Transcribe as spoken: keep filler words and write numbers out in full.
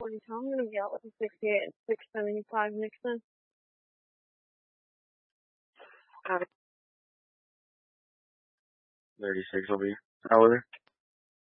twenty-two. I'm gonna be out with a sixty-eight and six seventy-five Nixon. thirty-six will be. How old are you?